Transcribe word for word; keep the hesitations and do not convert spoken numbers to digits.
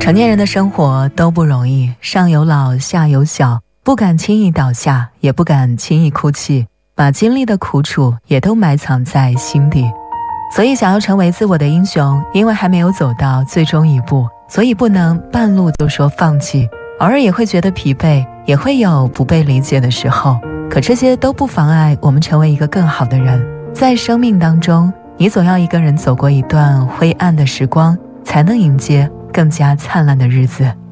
成年人的生活都不容易，上有老下有小，不敢轻易倒下，也不敢轻易哭泣，把经历的苦楚也都埋藏在心底。所以想要成为自我的英雄，因为还没有走到最终一步，所以不能半路就说放弃，偶尔也会觉得疲惫，也会有不被理解的时候，可这些都不妨碍我们成为一个更好的人。在生命当中，你总要一个人走过一段灰暗的时光，才能迎接更加灿烂的日子。